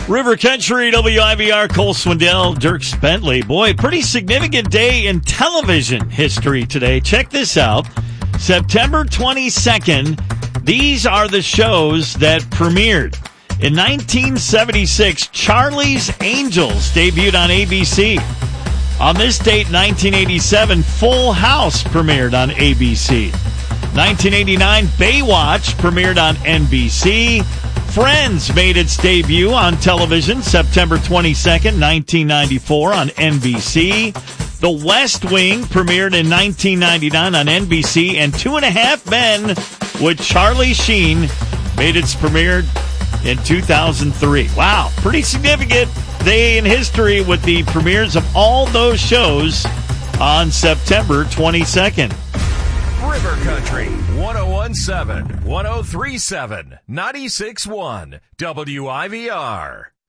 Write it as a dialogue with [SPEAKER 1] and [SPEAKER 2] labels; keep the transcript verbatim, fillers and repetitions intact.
[SPEAKER 1] River Country, W I V R, Cole Swindell, Dierks Bentley. Boy, pretty significant day in television history today. Check this out. September twenty-second, these are the shows that premiered. In nineteen seventy-six, Charlie's Angels debuted on A B C. On this date, nineteen eighty-seven, Full House premiered on A B C. nineteen eighty-nine, Baywatch premiered on N B C. Friends made its debut on television September twenty-second, nineteen ninety-four on N B C. The West Wing premiered in nineteen ninety-nine on N B C. And Two and a Half Men with Charlie Sheen made its premiere in two thousand three. Wow, pretty significant day in history with the premieres of all those shows on September twenty-second.
[SPEAKER 2] River Country, one oh one point seven, one oh three point seven, ninety-six point one, W I V R.